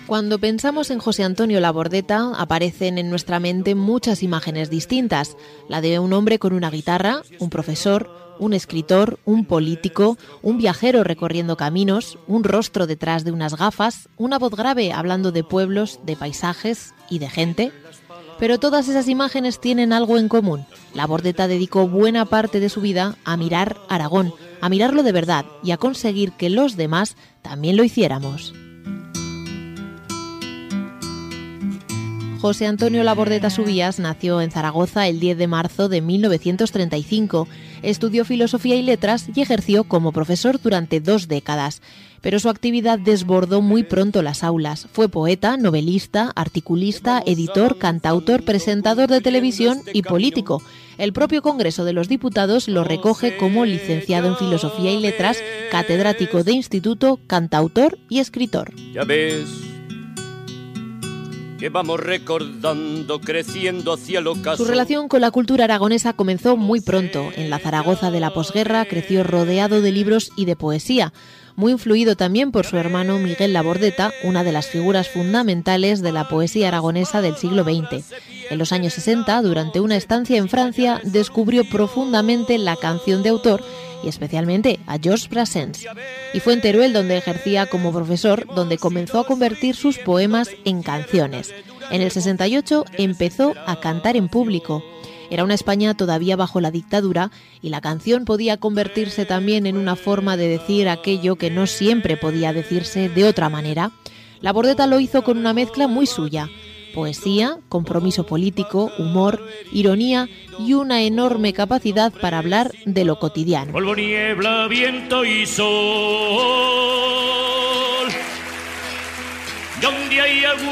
Cuando pensamos en José Antonio Labordeta, aparecen en nuestra mente muchas imágenes distintas. La de un hombre con una guitarra, un profesor, un escritor, un político, un viajero recorriendo caminos, un rostro detrás de unas gafas, una voz grave hablando de pueblos, de paisajes y de gente. Pero todas esas imágenes tienen algo en común. Labordeta dedicó buena parte de su vida a mirar Aragón, a mirarlo de verdad y a conseguir que los demás también lo hiciéramos. José Antonio Labordeta Subías nació en Zaragoza el 10 de marzo de 1935. Estudió Filosofía y Letras y ejerció como profesor durante 2 décadas. Pero su actividad desbordó muy pronto las aulas. Fue poeta, novelista, articulista, editor, cantautor, presentador de televisión y político. El propio Congreso de los Diputados lo recoge como licenciado en Filosofía y Letras, catedrático de instituto, cantautor y escritor. Ya ves que vamos recordando, creciendo hacia el ocaso. Su relación con la cultura aragonesa comenzó muy pronto. En la Zaragoza de la posguerra creció rodeado de libros y de poesía, muy influido también por su hermano Miguel Labordeta, una de las figuras fundamentales de la poesía aragonesa del siglo XX. En los años 60, durante una estancia en Francia, descubrió profundamente la canción de autor y especialmente a Georges Brassens. Y fue en Teruel, donde ejercía como profesor, donde comenzó a convertir sus poemas en canciones. En el 68 empezó a cantar en público. Era una España todavía bajo la dictadura y la canción podía convertirse también en una forma de decir aquello que no siempre podía decirse de otra manera. Labordeta lo hizo con una mezcla muy suya: poesía, compromiso político, humor, ironía y una enorme capacidad para hablar de lo cotidiano. Polvo, niebla, viento y sol. Donde hay agua